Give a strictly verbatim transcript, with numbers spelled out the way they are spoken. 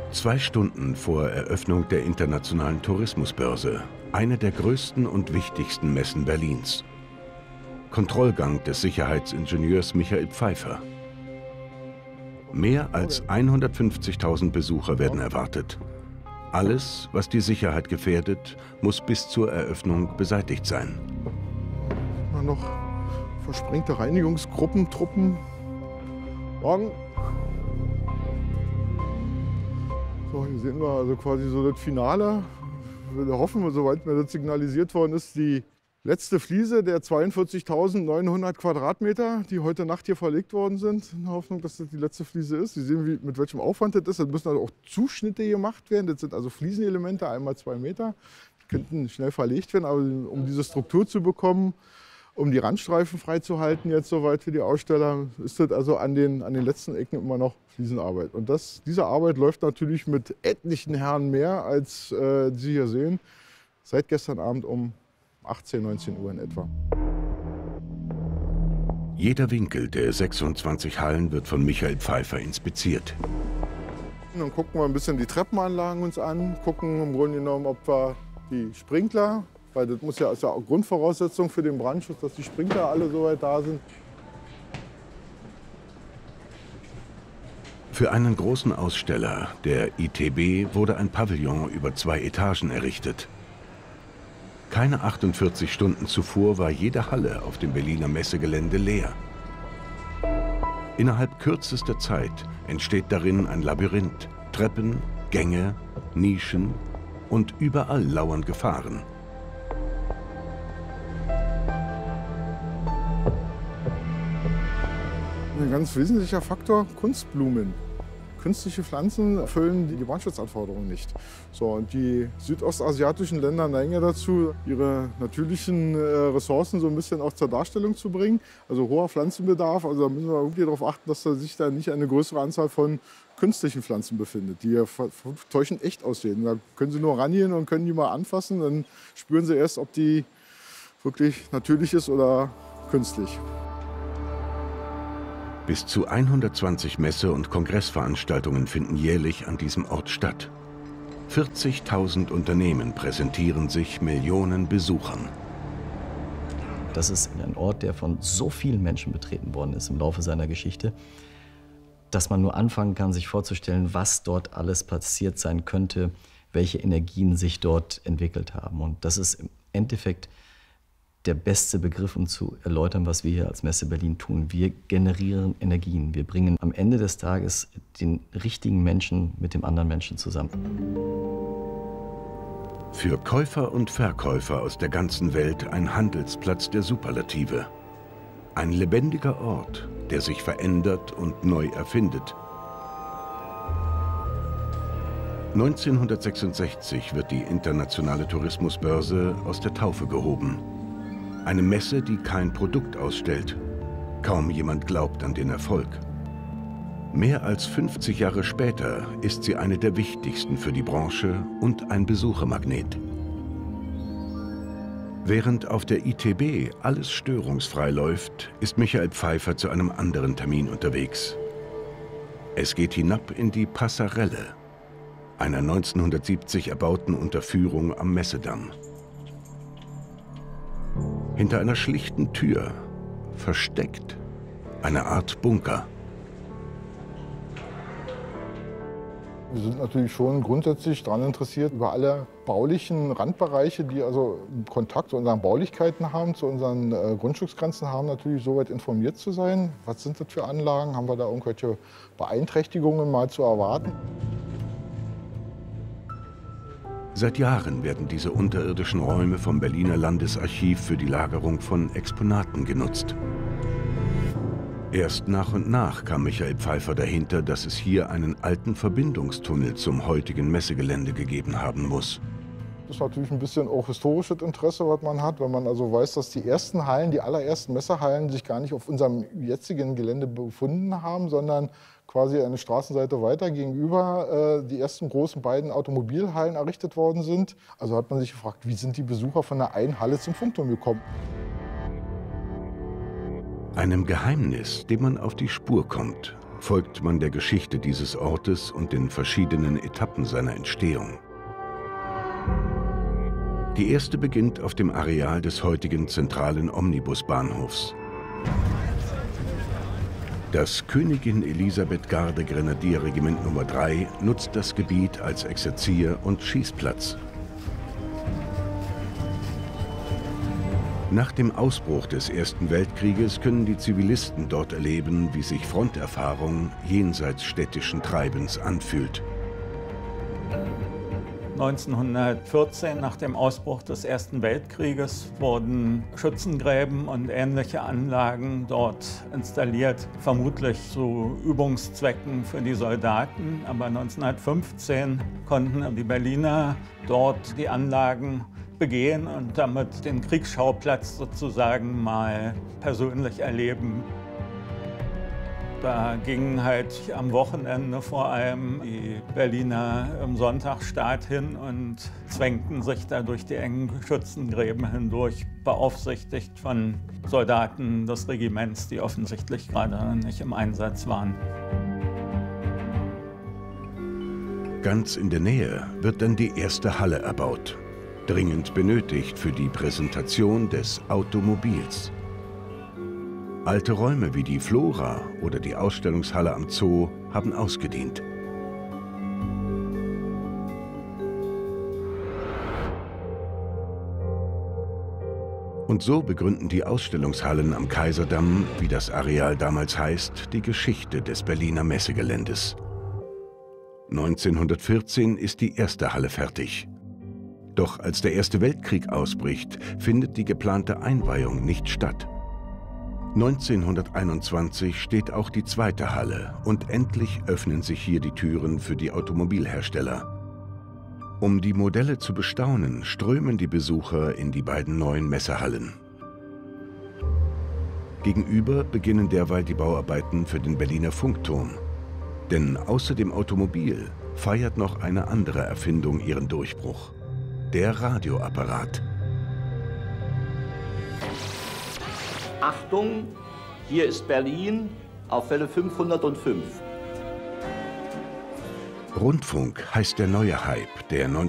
Zwei Stunden vor Eröffnung der Internationalen Tourismusbörse, eine der größten und wichtigsten Messen Berlins. Kontrollgang des Sicherheitsingenieurs Michael Pfeiffer. Mehr als hundertfünfzigtausend Besucher werden erwartet. Alles, was die Sicherheit gefährdet, muss bis zur Eröffnung beseitigt sein. Mal noch versprengte Reinigungsgruppen, Truppen. Morgen. So, hier sehen wir also quasi so das Finale. Wir hoffen, soweit mir das signalisiert worden ist, die letzte Fliese der zweiundvierzigtausendneunhundert Quadratmeter, die heute Nacht hier verlegt worden sind, in der Hoffnung, dass das die letzte Fliese ist. Sie sehen, wie, mit welchem Aufwand das ist. Da müssen also auch Zuschnitte gemacht werden. Das sind also Fliesenelemente, einmal zwei Meter. Die könnten schnell verlegt werden, aber um diese Struktur zu bekommen, um die Randstreifen freizuhalten, jetzt soweit für die Aussteller, ist das also an den, an den letzten Ecken immer noch Fliesenarbeit. Und das, diese Arbeit läuft natürlich mit etlichen Herren mehr, als äh, Sie hier sehen, seit gestern Abend um achtzehn, neunzehn Uhr in etwa. Jeder Winkel der sechsundzwanzig Hallen wird von Michael Pfeiffer inspiziert. Dann gucken wir ein bisschen die Treppenanlagen uns an, gucken im Grunde genommen, ob wir die Sprinkler, weil das muss ja, ist ja auch Grundvoraussetzung für den Brandschutz, dass die Sprinkler alle soweit da sind. Für einen großen Aussteller, der I T B, wurde ein Pavillon über zwei Etagen errichtet. Keine achtundvierzig Stunden zuvor war jede Halle auf dem Berliner Messegelände leer. Innerhalb kürzester Zeit entsteht darin ein Labyrinth. Treppen, Gänge, Nischen und überall lauern Gefahren. Ein ganz wesentlicher Faktor, Kunstblumen. Künstliche Pflanzen erfüllen die Brandschutzanforderungen nicht. So, und die südostasiatischen Länder neigen ja dazu, ihre natürlichen äh, Ressourcen so ein bisschen auch zur Darstellung zu bringen. Also hoher Pflanzenbedarf, also da müssen wir irgendwie darauf achten, dass da sich da nicht eine größere Anzahl von künstlichen Pflanzen befindet, die ja täuschend echt aussehen. Da können Sie nur rangehen und können die mal anfassen, dann spüren Sie erst, ob die wirklich natürlich ist oder künstlich. Bis zu hundertzwanzig Messe- und Kongressveranstaltungen finden jährlich an diesem Ort statt. vierzigtausend Unternehmen präsentieren sich Millionen Besuchern. Das ist ein Ort, der von so vielen Menschen betreten worden ist im Laufe seiner Geschichte, dass man nur anfangen kann, sich vorzustellen, was dort alles passiert sein könnte, welche Energien sich dort entwickelt haben. Und das ist im Endeffekt der beste Begriff, um zu erläutern, was wir hier als Messe Berlin tun. Wir generieren Energien. Wir bringen am Ende des Tages den richtigen Menschen mit dem anderen Menschen zusammen. Für Käufer und Verkäufer aus der ganzen Welt ein Handelsplatz der Superlative. Ein lebendiger Ort, der sich verändert und neu erfindet. neunzehnhundertsechsundsechzig wird die Internationale Tourismusbörse aus der Taufe gehoben. Eine Messe, die kein Produkt ausstellt. Kaum jemand glaubt an den Erfolg. Mehr als fünfzig Jahre später ist sie eine der wichtigsten für die Branche und ein Besuchermagnet. Während auf der I T B alles störungsfrei läuft, ist Michael Pfeiffer zu einem anderen Termin unterwegs. Es geht hinab in die Passarelle, einer neunzehnhundertsiebzig erbauten Unterführung am Messedamm. Hinter einer schlichten Tür, versteckt, eine Art Bunker. Wir sind natürlich schon grundsätzlich daran interessiert, über alle baulichen Randbereiche, die also Kontakt zu unseren Baulichkeiten haben, zu unseren äh, Grundstücksgrenzen haben, natürlich soweit informiert zu sein. Was sind das für Anlagen? Haben wir da irgendwelche Beeinträchtigungen mal zu erwarten? Seit Jahren werden diese unterirdischen Räume vom Berliner Landesarchiv für die Lagerung von Exponaten genutzt. Erst nach und nach kam Michael Pfeiffer dahinter, dass es hier einen alten Verbindungstunnel zum heutigen Messegelände gegeben haben muss. Das ist natürlich ein bisschen auch historisches Interesse, was man hat, wenn man also weiß, dass die ersten Hallen, die allerersten Messehallen sich gar nicht auf unserem jetzigen Gelände befunden haben, sondern quasi eine Straßenseite weiter gegenüber äh, die ersten großen beiden Automobilhallen errichtet worden sind. Also hat man sich gefragt, wie sind die Besucher von der einen Halle zum Funkturm gekommen? Einem Geheimnis, dem man auf die Spur kommt, folgt man der Geschichte dieses Ortes und den verschiedenen Etappen seiner Entstehung. Die erste beginnt auf dem Areal des heutigen zentralen Omnibusbahnhofs. Das Königin Elisabeth Garde Grenadierregiment Nummer drei nutzt das Gebiet als Exerzier- und Schießplatz. Nach dem Ausbruch des Ersten Weltkrieges können die Zivilisten dort erleben, wie sich Fronterfahrung jenseits städtischen Treibens anfühlt. neunzehnhundertvierzehn, nach dem Ausbruch des Ersten Weltkrieges, wurden Schützengräben und ähnliche Anlagen dort installiert, vermutlich zu Übungszwecken für die Soldaten. Aber neunzehnhundertfünfzehn konnten die Berliner dort die Anlagen begehen und damit den Kriegsschauplatz sozusagen mal persönlich erleben. Da gingen halt am Wochenende vor allem die Berliner im Sonntagsstaat hin und zwängten sich da durch die engen Schützengräben hindurch, beaufsichtigt von Soldaten des Regiments, die offensichtlich gerade nicht im Einsatz waren. Ganz in der Nähe wird dann die erste Halle erbaut, dringend benötigt für die Präsentation des Automobils. Alte Räume wie die Flora oder die Ausstellungshalle am Zoo haben ausgedient. Und so begründen die Ausstellungshallen am Kaiserdamm, wie das Areal damals heißt, die Geschichte des Berliner Messegeländes. neunzehnhundertvierzehn ist die erste Halle fertig. Doch als der Erste Weltkrieg ausbricht, findet die geplante Einweihung nicht statt. neunzehnhunderteinundzwanzig steht auch die zweite Halle und endlich öffnen sich hier die Türen für die Automobilhersteller. Um die Modelle zu bestaunen, strömen die Besucher in die beiden neuen Messehallen. Gegenüber beginnen derweil die Bauarbeiten für den Berliner Funkturm. Denn außer dem Automobil feiert noch eine andere Erfindung ihren Durchbruch: der Radioapparat. Achtung, hier ist Berlin auf Welle fünfhundertfünf. Rundfunk heißt der neue Hype, der